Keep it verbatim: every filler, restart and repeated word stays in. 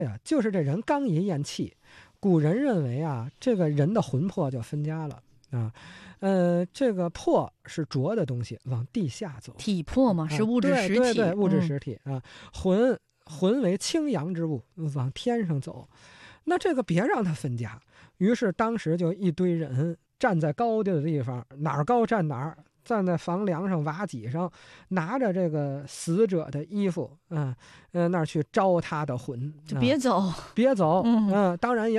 呀，就是这人刚一咽气，古人认为啊，这个人的魂魄就分家了啊。呃，这个魄是浊的东西，往地下走。 体魄嘛， 啊、 是物质实体， 对对对，物质嗯、 实体啊。魂魂为清阳之物，往天上走。那这个别让它分家。于是当时就一堆人站在高的地方，哪儿高站哪儿。站在房梁上、瓦脊上，拿着这个死者的衣服，嗯、呃，那儿去招他的魂， 就别走， 啊、别走，嗯、呃，当然也。